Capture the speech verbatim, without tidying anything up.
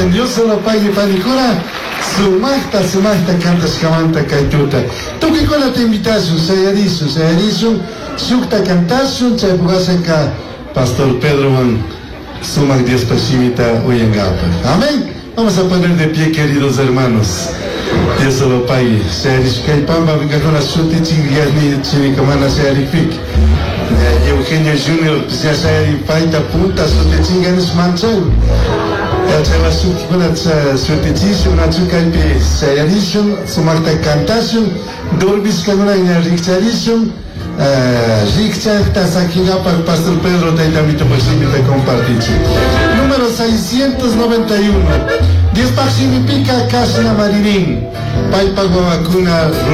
en Dios solo pague panicura, sumacta, sumacta, canta, escamanta, caituta. Tú que con la te invitación, sayarizo, sayarizo, sukta cantasun, chaypugasenka, Pastor Pedro, sumac Dios pasimita, uyengapa. Amén. Vamos a poner de pie, queridos hermanos. Dios solo pague. Sayarizo, caipamba, venga con la suerte, chingiasni, chivicamana, sayarifik. Eugenio Junior, pues ya se paita punta, suerte chinganes manchón. El chava sukuna suertichis, una chukaipi sayarishun, sumarta cantasun, dorbis kanuna en richarishun, richa tasakina para el Pastor Pedro Taitamito Pasimita compartichi. Número seiscientos noventa y uno. Diez Paximipica Casna Marinín. Paipa Guavacuna.